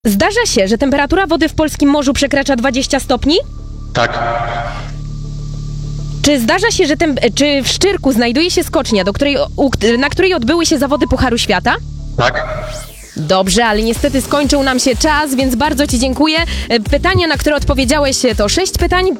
Zdarza się, że temperatura wody w polskim morzu przekracza 20 stopni? Tak. Czy zdarza się, że czy w Szczyrku znajduje się skocznia, na której odbyły się zawody Pucharu Świata? Tak. Dobrze, ale niestety skończył nam się czas, więc bardzo Ci dziękuję. Pytania, na które odpowiedziałeś, to 6 pytań.